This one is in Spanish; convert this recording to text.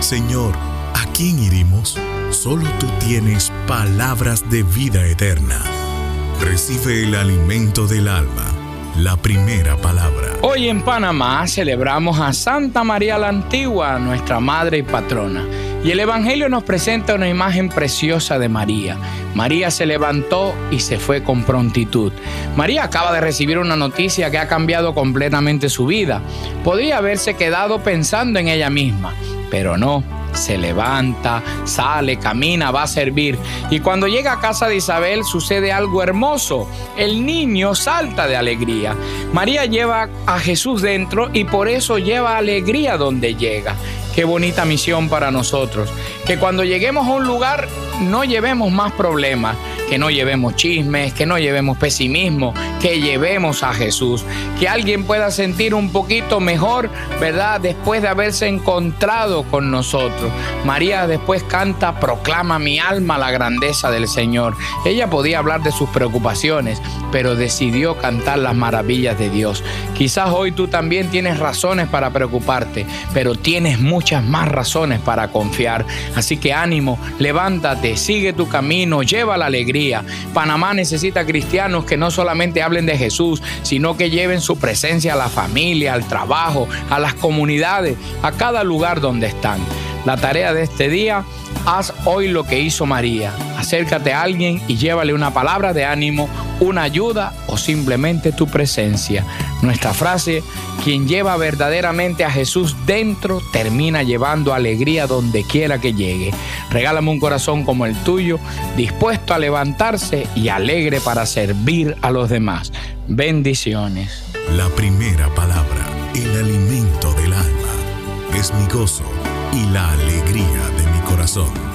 Señor, ¿a quién iremos? Solo tú tienes palabras de vida eterna. Recibe el alimento del alma, la primera palabra. Hoy en Panamá celebramos a Santa María la Antigua, nuestra madre y patrona. Y el Evangelio nos presenta una imagen preciosa de María. María se levantó y se fue con prontitud. María acaba de recibir una noticia que ha cambiado completamente su vida. Podría haberse quedado pensando en ella misma, pero no. Se levanta, sale, camina, va a servir. Y cuando llega a casa de Isabel sucede algo hermoso. El niño salta de alegría. María lleva a Jesús dentro y por eso lleva alegría donde llega. Qué bonita misión para nosotros. Que cuando lleguemos a un lugar no llevemos más problemas, que no llevemos chismes, que no llevemos pesimismo, que llevemos a Jesús. Que alguien pueda sentir un poquito mejor, ¿verdad? Después de haberse encontrado con nosotros. María después canta, proclama mi alma la grandeza del Señor. Ella podía hablar de sus preocupaciones, pero decidió cantar las maravillas de Dios. Quizás hoy tú también tienes razones para preocuparte, pero tienes muchas más razones para confiar. Así que ánimo, levántate, sigue tu camino, lleva la alegría. Panamá necesita cristianos que no solamente hablen de Jesús, sino que lleven su presencia a la familia, al trabajo, a las comunidades, a cada lugar donde están. La tarea de este día, haz hoy lo que hizo María. Acércate a alguien y llévale una palabra de ánimo, una ayuda o simplemente tu presencia. Nuestra frase, quien lleva verdaderamente a Jesús dentro, termina llevando alegría donde quiera que llegue. Regálame un corazón como el tuyo, dispuesto a levantarse y alegre para servir a los demás. Bendiciones. La primera palabra, el alimento del alma, es mi gozo y la alegría de mi corazón.